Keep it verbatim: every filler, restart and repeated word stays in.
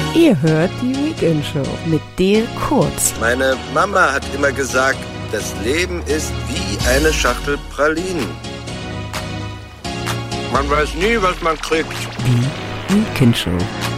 Ihr hört die Weekend Show mit Dale Kurz. Meine Mama hat immer gesagt, das Leben ist wie eine Schachtel Pralinen. Man weiß nie, was man kriegt. Die Weekend Show.